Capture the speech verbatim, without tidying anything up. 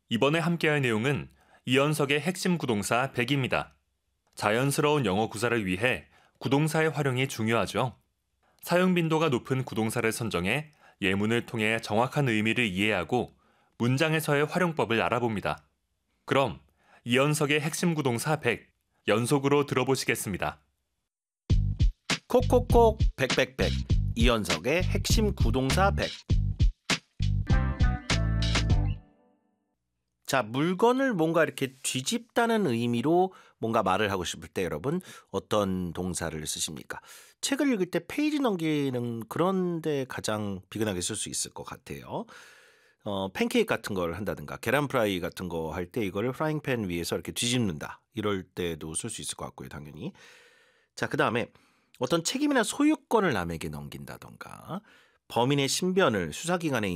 이번에 함께할 내용은 이연석의 핵심 구동사 백입니다. 자연스러운 영어 구사를 위해 구동사의 활용이 중요하죠. 사용 빈도가 높은 구동사를 선정해 예문을 통해 정확한 의미를 이해하고 문장에서의 활용법을 알아봅니다. 그럼 이연석의 핵심 구동사 백, 연속으로 들어보시겠습니다. 콕콕콕 백백백 이연석의 핵심 구동사 백. 자, 물건을 뭔가 이렇게 뒤집다는 의미로 뭔가 말을 하고 싶을 때 여러분 어떤 동사를 쓰십니까? 책을 읽을 때 페이지 넘기는 그런 데 가장 비근하게 쓸 수 있을 것 같아요. 어, 팬케이크 같은 걸 한다든가 계란 프라이 같은 거 할 때 이거를 프라이팬 위에서 이렇게 뒤집는다. 이럴 때도 쓸 수 있을 것 같고요, 당연히. 자, 그다음에 어떤 책임이나 소유권을 남에게 넘긴다던가 범인의 신변을 수사기관에